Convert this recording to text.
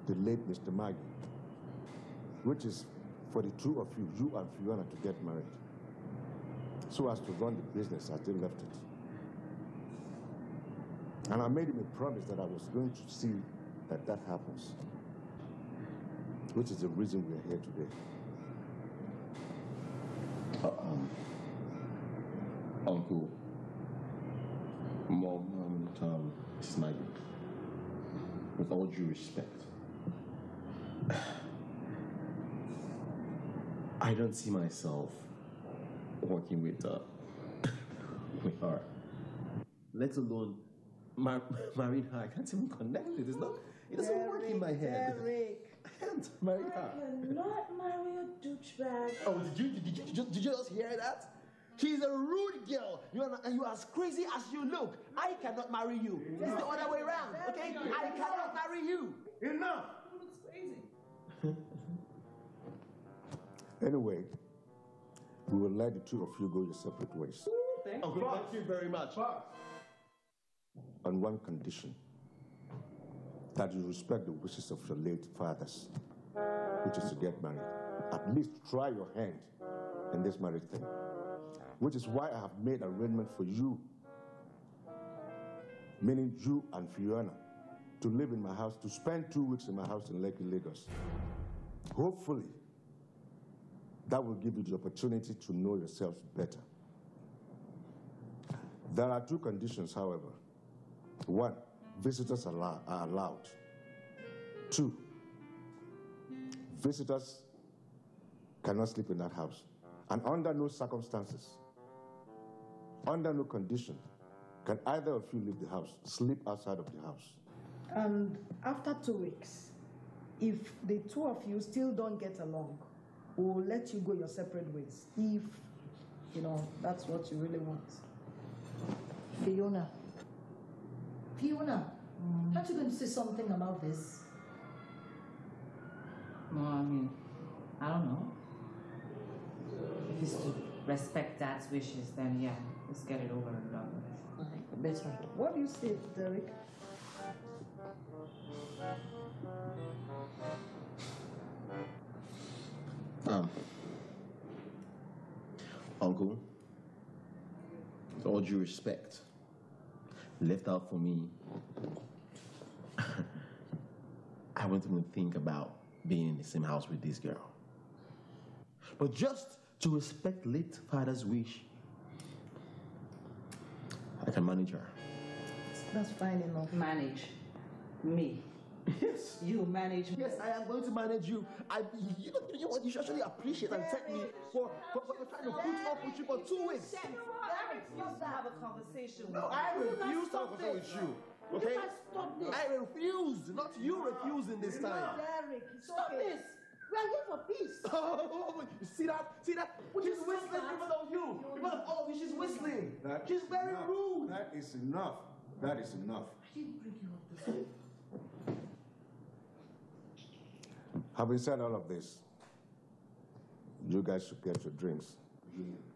the late Mr. Maggie, which is for the two of you, you and Fiona, to get married, so as to run the business as they left it. And I made him a promise that I was going to see that that happens, which is the reason we are here today. Uncle, Mom, and Mrs. Maggie, with all due respect, I don't see myself working with her, let alone marrying her. I can't even connect it. It doesn't work in my head. Derek, I can't marry her. I cannot marry a douchebag. Oh, did you just hear that? She's a rude girl, and you are as crazy as you look. I cannot marry you. It's the other way around, okay? I cannot marry you. Enough! It's crazy. Anyway, we will let the two of you go your separate ways. Thank you very much. On one condition, that you respect the wishes of your late fathers, which is to get married. At least try your hand in this marriage thing, which is why I have made arrangement for you, meaning you and Fiona, to live in my house, to spend 2 weeks in my house in Lekki, Lagos. Hopefully, that will give you the opportunity to know yourselves better. There are 2 conditions, however. 1, visitors are allowed. 2, visitors cannot sleep in that house. And under no circumstances, under no condition, can either of you leave the house, sleep outside of the house. And after 2 weeks, if the two of you still don't get along, we'll let you go your separate ways. If, that's what you really want. Fiona, aren't you going to say something about this? No, I mean, I don't know. If it's to respect Dad's wishes, then yeah, let's get it over and done with. Better. What do you say, Derek? Uncle, with all due respect, left out for me, I wouldn't even think about being in the same house with this girl. But just to respect late father's wish, I can manage her. That's fine enough. Manage me. Yes. You manage me. Yes, I am going to manage you. You know what? You should actually appreciate and thank me for trying to put up with you for 2 weeks. I refuse to have a conversation. No, I refuse to have a conversation with you. Okay? Stop this. I refuse, not you refusing this time. Derek, Stop this. We are here for peace. Oh, you see that? See that? She's whistling because of you. Because of all of you, she's whistling. She's very rude. That is enough. That is enough. I didn't bring you up this way. Having said all of this, you guys should get your drinks.